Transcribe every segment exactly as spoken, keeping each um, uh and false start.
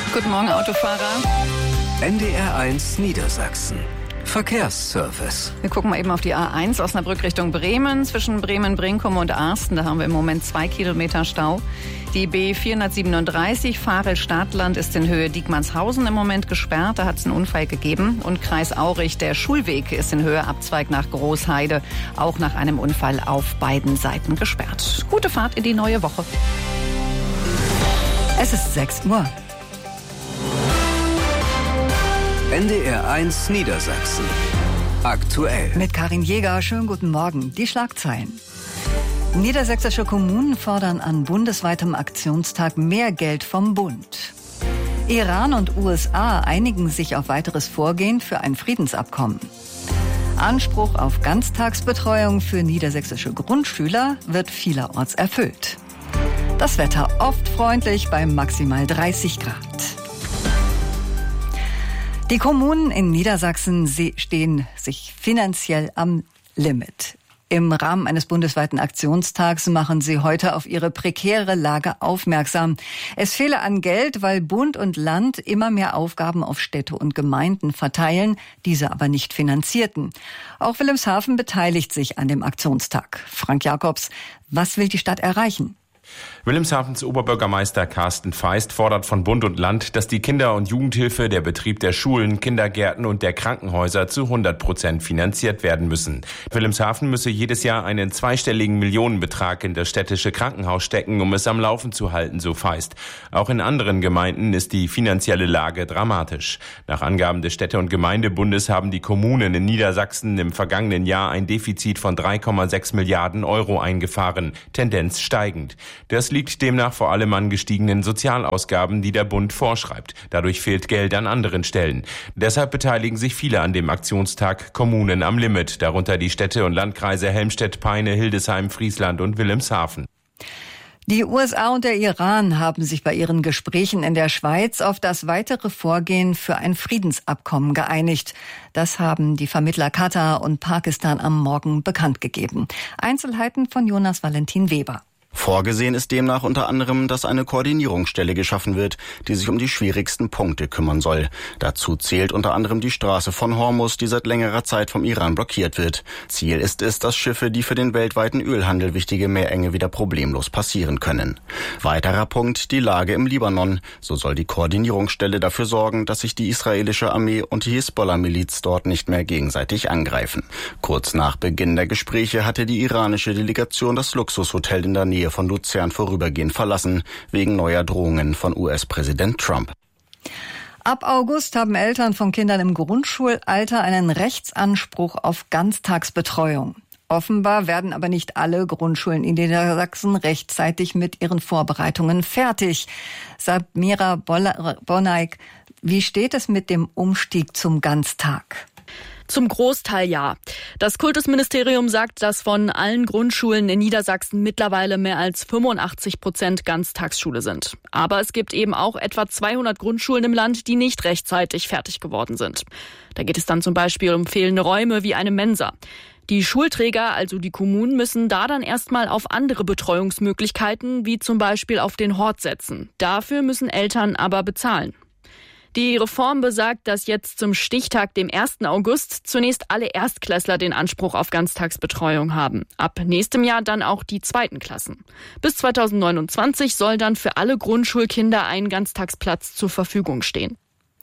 Guten Morgen, Autofahrer. N D R eins Niedersachsen. Verkehrsservice. Wir gucken mal eben auf die A eins Osnabrück Richtung Bremen. Zwischen Bremen-Brinkum und Arsten, da haben wir im Moment zwei Kilometer Stau. Die B vierhundertsiebenunddreißig Farel-Stadtland ist in Höhe Diekmannshausen im Moment gesperrt. Da hat es einen Unfall gegeben. Und Kreis Aurich, der Schulweg ist in Höhe Abzweig nach Großheide. Auch nach einem Unfall auf beiden Seiten gesperrt. Gute Fahrt in die neue Woche. Es ist sechs Uhr. N D R eins Niedersachsen. Aktuell. Mit Karin Jäger, schönen guten Morgen. Die Schlagzeilen. Niedersächsische Kommunen fordern an bundesweitem Aktionstag mehr Geld vom Bund. Iran und U S A einigen sich auf weiteres Vorgehen für ein Friedensabkommen. Anspruch auf Ganztagsbetreuung für niedersächsische Grundschüler wird vielerorts erfüllt. Das Wetter oft freundlich bei maximal dreißig Grad. Die Kommunen in Niedersachsen stehen sich finanziell am Limit. Im Rahmen eines bundesweiten Aktionstags machen sie heute auf ihre prekäre Lage aufmerksam. Es fehle an Geld, weil Bund und Land immer mehr Aufgaben auf Städte und Gemeinden verteilen, diese aber nicht finanzierten. Auch Wilhelmshaven beteiligt sich an dem Aktionstag. Frank Jakobs, was will die Stadt erreichen? Wilhelmshavens Oberbürgermeister Carsten Feist fordert von Bund und Land, dass die Kinder- und Jugendhilfe, der Betrieb der Schulen, Kindergärten und der Krankenhäuser zu hundert Prozent finanziert werden müssen. Wilhelmshaven müsse jedes Jahr einen zweistelligen Millionenbetrag in das städtische Krankenhaus stecken, um es am Laufen zu halten, so Feist. Auch in anderen Gemeinden ist die finanzielle Lage dramatisch. Nach Angaben des Städte- und Gemeindebundes haben die Kommunen in Niedersachsen im vergangenen Jahr ein Defizit von drei Komma sechs Milliarden Euro eingefahren, Tendenz steigend. Das liegt demnach vor allem an gestiegenen Sozialausgaben, die der Bund vorschreibt. Dadurch fehlt Geld an anderen Stellen. Deshalb beteiligen sich viele an dem Aktionstag Kommunen am Limit, darunter die Städte und Landkreise Helmstedt, Peine, Hildesheim, Friesland und Wilhelmshaven. Die U S A und der Iran haben sich bei ihren Gesprächen in der Schweiz auf das weitere Vorgehen für ein Friedensabkommen geeinigt. Das haben die Vermittler Katar und Pakistan am Morgen bekannt gegeben. Einzelheiten von Jonas Valentin Weber. Vorgesehen ist demnach unter anderem, dass eine Koordinierungsstelle geschaffen wird, die sich um die schwierigsten Punkte kümmern soll. Dazu zählt unter anderem die Straße von Hormuz, die seit längerer Zeit vom Iran blockiert wird. Ziel ist es, dass Schiffe, die für den weltweiten Ölhandel wichtige Meerenge wieder problemlos passieren können. Weiterer Punkt, die Lage im Libanon. So soll die Koordinierungsstelle dafür sorgen, dass sich die israelische Armee und die Hisbollah-Miliz dort nicht mehr gegenseitig angreifen. Kurz nach Beginn der Gespräche hatte die iranische Delegation das Luxushotel in der Nähe von Luzern vorübergehend verlassen, wegen neuer Drohungen von U S-Präsident Trump. Ab August haben Eltern von Kindern im Grundschulalter einen Rechtsanspruch auf Ganztagsbetreuung. Offenbar werden aber nicht alle Grundschulen in Niedersachsen rechtzeitig mit ihren Vorbereitungen fertig. Samira Bonaik, wie steht es mit dem Umstieg zum Ganztag? Zum Großteil ja. Das Kultusministerium sagt, dass von allen Grundschulen in Niedersachsen mittlerweile mehr als fünfundachtzig Prozent Ganztagsschule sind. Aber es gibt eben auch etwa zweihundert Grundschulen im Land, die nicht rechtzeitig fertig geworden sind. Da geht es dann zum Beispiel um fehlende Räume wie eine Mensa. Die Schulträger, also die Kommunen, müssen da dann erstmal auf andere Betreuungsmöglichkeiten, wie zum Beispiel auf den Hort setzen. Dafür müssen Eltern aber bezahlen. Die Reform besagt, dass jetzt zum Stichtag, dem ersten August, zunächst alle Erstklässler den Anspruch auf Ganztagsbetreuung haben. Ab nächstem Jahr dann auch die zweiten Klassen. Bis zweitausendneunundzwanzig soll dann für alle Grundschulkinder ein Ganztagsplatz zur Verfügung stehen.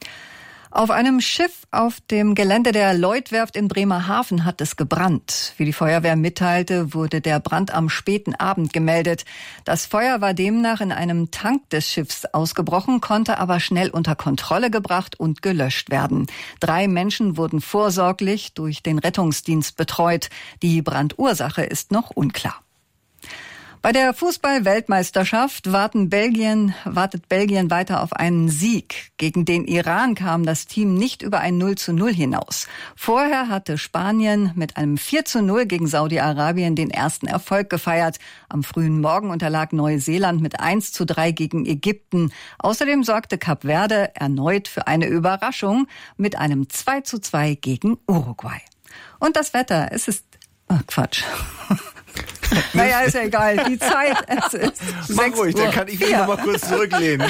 Auf einem Schiff auf dem Gelände der Lloyd-Werft in Bremerhaven hat es gebrannt. Wie die Feuerwehr mitteilte, wurde der Brand am späten Abend gemeldet. Das Feuer war demnach in einem Tank des Schiffs ausgebrochen, konnte aber schnell unter Kontrolle gebracht und gelöscht werden. Drei Menschen wurden vorsorglich durch den Rettungsdienst betreut. Die Brandursache ist noch unklar. Bei der Fußball-Weltmeisterschaft warten Belgien, wartet Belgien weiter auf einen Sieg. Gegen den Iran kam das Team nicht über ein null zu null hinaus. Vorher hatte Spanien mit einem vier zu null gegen Saudi-Arabien den ersten Erfolg gefeiert. Am frühen Morgen unterlag Neuseeland mit eins zu drei gegen Ägypten. Außerdem sorgte Kap Verde erneut für eine Überraschung mit einem zwei zu zwei gegen Uruguay. Und das Wetter, es ist... Oh, Quatsch. Naja, ist ja egal. Die Zeit, es ist Mach ruhig, dann kann ich mich noch mal kurz zurücklehnen.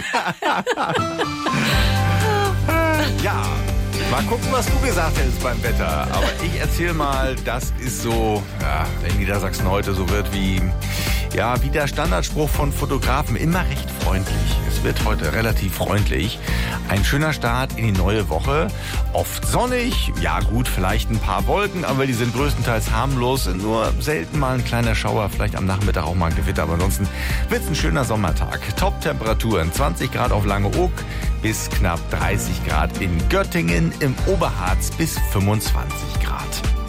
Ja, mal gucken, was du gesagt hättest beim Wetter. Aber ich erzähl mal, das ist so, ja, wenn Niedersachsen heute so wird wie, ja, wie der Standardspruch von Fotografen, immer recht freundlich. Es wird heute relativ freundlich. Ein schöner Start in die neue Woche. Oft sonnig, ja gut, vielleicht ein paar Wolken, aber die sind größtenteils harmlos. Nur selten mal ein kleiner Schauer, vielleicht am Nachmittag auch mal ein Gewitter. Aber ansonsten wird es ein schöner Sommertag. Top-Temperaturen, zwanzig Grad auf Langeoog bis knapp dreißig Grad in Göttingen, im Oberharz bis fünfundzwanzig Grad.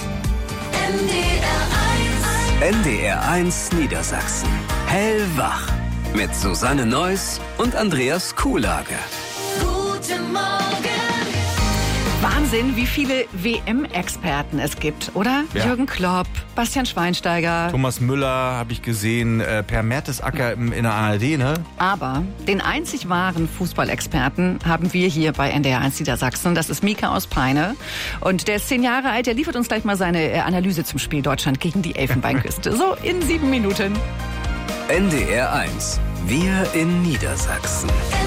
N D R eins Niedersachsen. Hellwach. Mit Susanne Neuss und Andreas Kuhlage. Guten Morgen. Wahnsinn, wie viele W M-Experten es gibt, oder? Ja. Jürgen Klopp, Bastian Schweinsteiger. Thomas Müller habe ich gesehen, äh, Per Mertesacker im, in der A R D, ne? Aber den einzig wahren Fußballexperten haben wir hier bei N D R eins Niedersachsen. Das ist Mika aus Peine. Und der ist zehn Jahre alt. Der liefert uns gleich mal seine äh, Analyse zum Spiel Deutschland gegen die Elfenbeinküste. So in sieben Minuten. N D R eins. Wir in Niedersachsen.